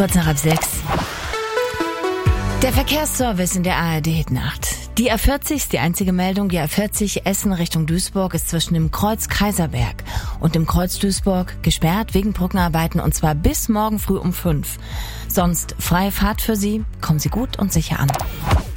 Kurz nach 6. Der Verkehrsservice in der ARD-Nacht. Die A40 ist die einzige Meldung. Die A40 Essen Richtung Duisburg ist zwischen dem Kreuz Kaiserberg und dem Kreuz Duisburg gesperrt wegen Brückenarbeiten, und zwar bis morgen früh um 5. Sonst freie Fahrt für Sie. Kommen Sie gut und sicher an.